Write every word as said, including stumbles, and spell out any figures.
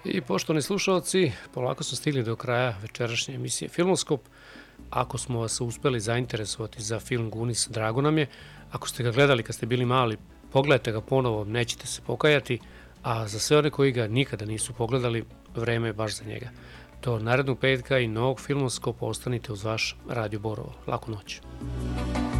I poštovani slušalci, polako smo stigli do kraja večerašnje emisije Filmoskop. Ako smo vas uspeli zainteresovati za film Gunis, drago nam je. Ako ste ga gledali kad ste bili mali, pogledajte ga ponovo, nećete se pokajati. A za sve one koji ga nikada nisu pogledali, vreme je baš za njega. Do narednog petka i novog Filmoskopa ostanite uz vaš Radio Borovo. Laku noć.